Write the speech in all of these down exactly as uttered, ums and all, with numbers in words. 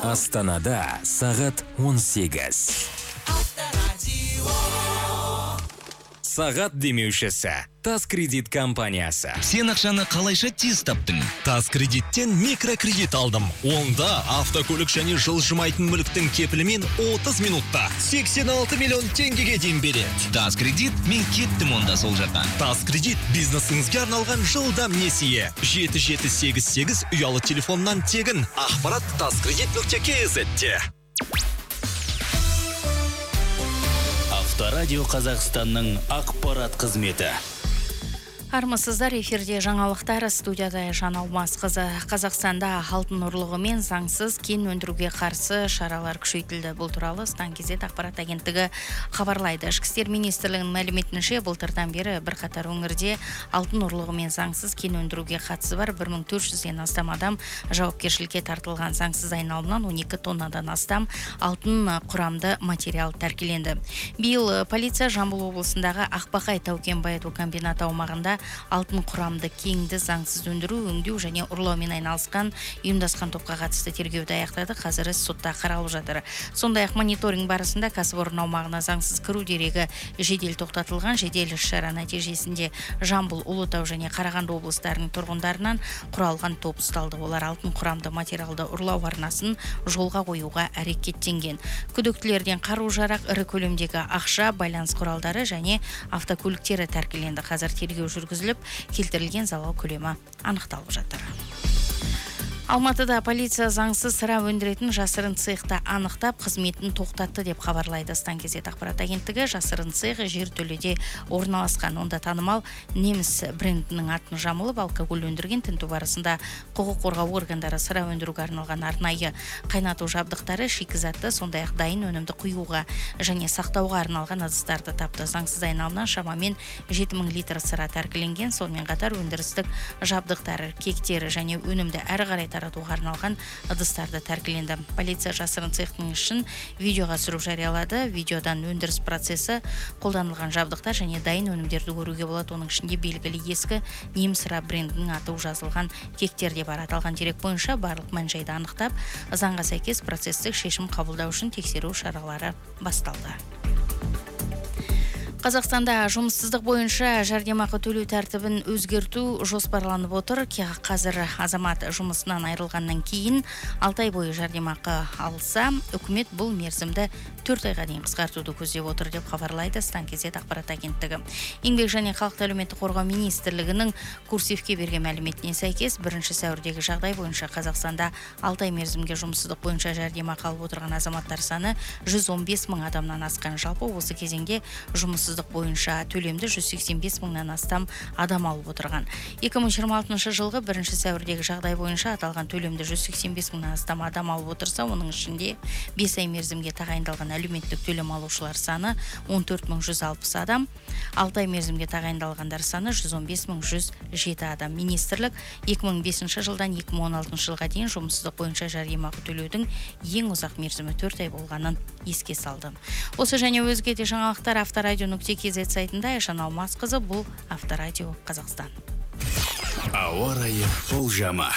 Астанада сағат он сегіз. Сағат демеушісі Тас кредит компаниясы. Сен ақшаны қалайша тез таптың? Тас кредиттен микрокредит алдым. Онда автокөлік және жылжымайтын мүліктің кепілімен отыз минутта сексен алты миллион теңгеге дейін береді. Тас кредит, мен кеттім онда сол жаққа. Тас кредит бизнесіңізге арналған жылдам несие. жеті жеті сегіз сегіз ұялы телефоннан тегін. Ақпарат тас кредит нүкте кз-те. Авторадио Қазақстанның ақпарат қызметі. Армысыздар, эфирде жаңалықтар, студияда Жанал Масқызы. Қазақстанда алтын ұрлығы мен заңсыз кен өндіруге қарсы шаралар күшейтілді. Бұл туралы Стан Кезет ақпарат агенттігі хабарлайды. Ішкі істер министрлігінің мәліметінше, былтырдан бері бірқатар өңірде алтын ұрлығы мен заңсыз кен өндіруге қатысы бар бір мың төрт жүзден астам адам жауапкершілікке тартылған. Заңсыз айналымнан он екі тоннадан астам алтын құрамды материал тәркіленді. Биыл полиция Жамбыл облысындағы Ақбақай тау-кен байыту комбинаты аумағында алтын құрамды кенді заңсыз өндіру, өңдеу және ұрлаумен айналысқан ұйымдасқан топқа қатысты тергеуді аяқтады. Қазір іс сотта қаралып жатыр. Сондай-ақ мониторинг барысында кәсіпорын аумағына заңсыз кіру дерегі жедел тоқтатылған. Жедел іс-шара нәтижесінде Жамбыл, Ұлытау және Қарағанды облыстарының тұрғындарынан құралған топ ұсталды. Олар алтын құрамды материалды ұрлау арнасын жолға қоюға әрекеттенген. Күдіктілерден қару-жарақ, ірі көлемдегі ақша, байланыс құралдары және автокөліктері тәркіленді. Қазір тергеу жүргізіліп, келтірілген залал көлемі анықталып жатыр. Алматыда полиция заңсыз сыра өндіретін жасырын цехты анықтап, қызметін тоқтатты деп хабарлайды Стан Кезет ақпарат агенттігі. Жасырын цех жертөледе орналасқан. Онда танымал неміс брендінің атын жамылып, алкоголь өндірген. Тінту барысында құқық қорғау органдары сыра өндіруге арналған арнайы қайнату жабдықтары, шикізатты, сондай-ақ дайын өнімді құюға және сақтауға арналған ыдыстарды тапты. Заңсыз айналымнан шамамен жеті мың литр сыра тәркіленген. Сонымен қатар өндірістік жабдықтары, кектері және өнімді әрі қарай таратуға арналған ыдыстарды тәркіленді. Полиция жасырын цехтың ішін видеоға түсіріп жариялады. Видеодан өндіріс процесі, қолданылған жабдықтар және дайын өнімдерді көруге болады. Оның ішінде белгілі ескі неміс сыра брендінің аты жазылған кектер де бар. Аталған дерек бойынша барлық мән-жайды анықтап, заңға сәйкес процестік шешім қабылдау үшін тексеру шаралары басталды. Қазақстанда жұмыссыздық бойынша жәрдемақы төлеу тәртібін өзгерту жоспарланып отыр. Қазір азамат жұмысынан айырылғаннан кейін алты ай бойы жәрдемақы алса, үкімет бұл мерзімді төрт айға дейін қысқартуды көздеп отыр деп хабарлайды Стан Кезет ақпарат агенттігі. Еңбек және халықты әлеуметтік қорғау министрлігінің курсивке берген мәліметіне сәйкес, бірінші сәуірдегі жағдай бойынша Қазақстанда алты ай мерзімге жұмыссыздық бойынша жәрдемақы алып отырған азаматтар саны жүз он бес мың адамнан асқан. Жалпы осы кезеңде жұмыссыз бойынша төлемді жүз сексен бес мыңнан астам адам алып отырған. екі мың жиырма алтыншы жылғы бірінші сәуірдегі жағдай бойынша аталған төлемді жүз сексен бес мыңнан астам адам алып отырса, оның ішінде бес ай мерзімге тағайындалған әлеуметтік төлем алушылар саны он төрт мың жүз алпыс адам, алты ай мерзімге тағайындалғандар саны жүз он бес мың жүз жеті адам. Министрлік екі мың бесінші жылдан екі мың он алтыншы жылға дейін жұмыссыздық бойынша жәрдемақы төлеудің ең ұзақ мерзімі төрт ай болғанын еске салды. Осы және өзге де жаңалықтар Авторадио нүкте кз сайтында. Жанал Масқызы, бұл Авторадио Қазақстан. Ауа райы болжамы.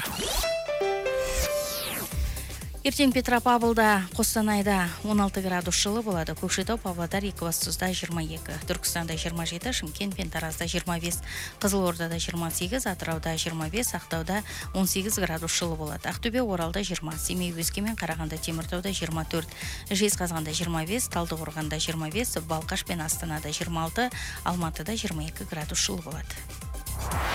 Ертең Петропавлда, Қостанайда он алты градус жылы болады. Көкшетау, Павлодар, Екібастұзда жиырма екі, Түркістанда жиырма жеті, Шымкент пен Таразда жиырма бес, Қызылордада жиырма сегіз, Атырауда жиырма бес, Ақтауда он сегіз градус жылы болады. Ақтөбе, Оралда жиырма, Семей, Өскемен, Қарағанды, Теміртауда жиырма төрт, Жезқазғанда жиырма бес, Талдықорғанда жиырма бес, Балқаш пен Астанада жиырма алты, Алматыда жиырма екі градус жылы болады.